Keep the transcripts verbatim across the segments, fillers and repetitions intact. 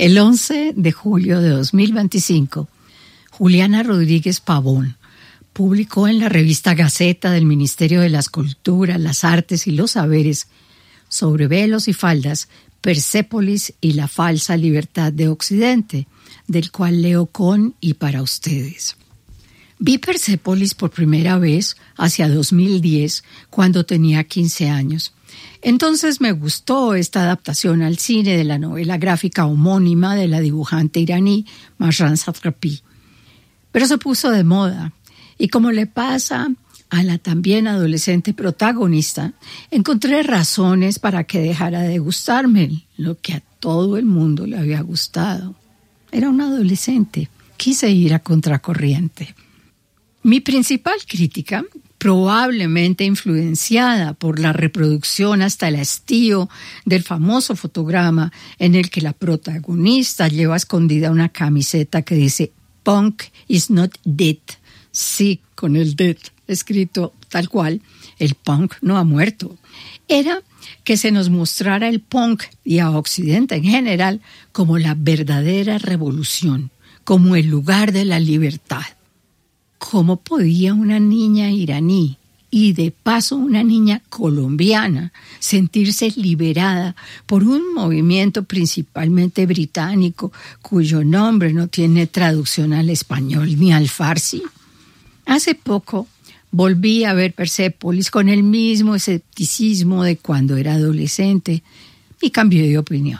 El once de julio de dos mil veinticinco, Juliana Rodríguez Pavón publicó en la revista Gaceta del Ministerio de las Culturas, las Artes y los Saberes sobre velos y faldas, Persépolis y la falsa libertad de Occidente, del cual leo con y para ustedes. Vi Persépolis por primera vez hacia dos mil diez, cuando tenía quince años. Entonces me gustó esta adaptación al cine de la novela gráfica homónima de la dibujante iraní Mahran Satrapi. Pero se puso de moda, y como le pasa a la también adolescente protagonista, encontré razones para que dejara de gustarme, lo que a todo el mundo le había gustado. Era una adolescente, quise ir a contracorriente. Mi principal crítica, probablemente influenciada por la reproducción hasta el hastío del famoso fotograma en el que la protagonista lleva escondida una camiseta que dice "Punk is not dead", sí, con el dead escrito tal cual, el punk no ha muerto, era que se nos mostrara el punk y a Occidente en general como la verdadera revolución, como el lugar de la libertad. ¿Cómo podía una niña iraní y de paso una niña colombiana sentirse liberada por un movimiento principalmente británico cuyo nombre no tiene traducción al español ni al farsi? Hace poco volví a ver Persépolis con el mismo escepticismo de cuando era adolescente y cambié de opinión.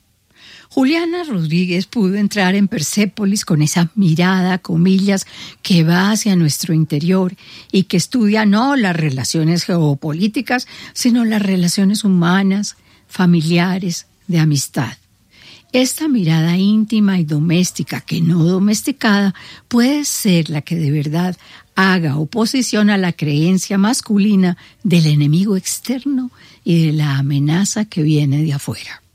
Juliana Rodríguez pudo entrar en Persépolis con esa mirada, comillas, que va hacia nuestro interior y que estudia no las relaciones geopolíticas, sino las relaciones humanas, familiares, de amistad. Esta mirada íntima y doméstica, que no domesticada, puede ser la que de verdad haga oposición a la creencia masculina del enemigo externo y de la amenaza que viene de afuera.